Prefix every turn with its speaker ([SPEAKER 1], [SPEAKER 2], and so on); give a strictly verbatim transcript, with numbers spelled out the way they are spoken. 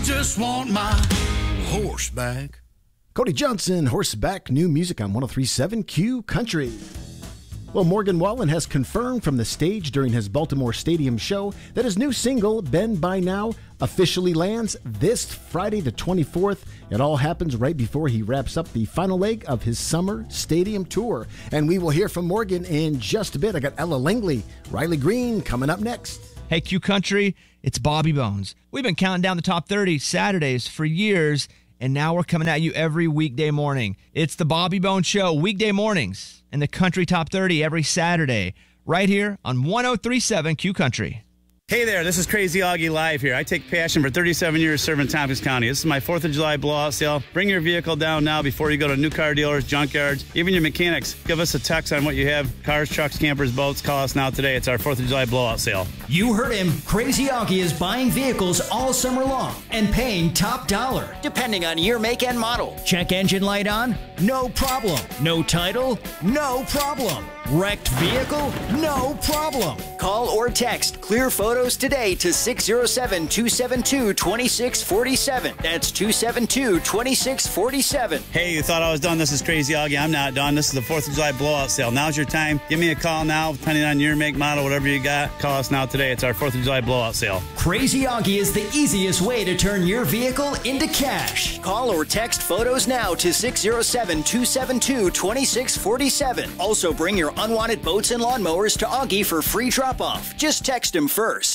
[SPEAKER 1] just want my horse back.
[SPEAKER 2] Cody Johnson, Horseback, new music on one oh three point seven Q Country. Well, Morgan Wallen has confirmed from the stage during his Baltimore Stadium show that his new single, Bend By Now, officially lands this Friday the twenty-fourth. It all happens right before he wraps up the final leg of his summer stadium tour. And we will hear from Morgan in just a bit. I got Ella Langley, Riley Green coming up next.
[SPEAKER 3] Hey, Q Country, it's Bobby Bones. We've been counting down the top thirty Saturdays for years, and now we're coming at you every weekday morning. It's the Bobby Bones Show, weekday mornings, and the Country Top thirty every Saturday, right here on one oh three point seven Q Country.
[SPEAKER 4] Hey there, this is Crazy Augie live here. I take passion for thirty-seven years serving Tompkins County. This is my fourth of July blowout sale. Bring your vehicle down now before you go to new car dealers, junkyards, even your mechanics. Give us a text on what you have. Cars, trucks, campers, boats. Call us now today. It's our fourth of July blowout sale.
[SPEAKER 5] You heard him. Crazy Augie is buying vehicles all summer long and paying top dollar, depending on year, make, and model. Check engine light on? No problem. No title? No problem. Wrecked vehicle? No problem. Call or text Clear Photos today to six oh seven, two seven two, two six four seven. That's two seven two, two six four seven.
[SPEAKER 4] Hey, you thought I was done? This is Crazy Augie. I'm not done. This is the fourth of July blowout sale. Now's your time. Give me a call now, depending on your make, model, whatever you got. Call us now today. It's our fourth of July blowout sale.
[SPEAKER 5] Crazy Augie is the easiest way to turn your vehicle into cash. Call or text photos now to six oh seven, two seven two, two six four seven. Also, bring your unwanted boats and lawnmowers to Augie for free drop-off. Just text him first.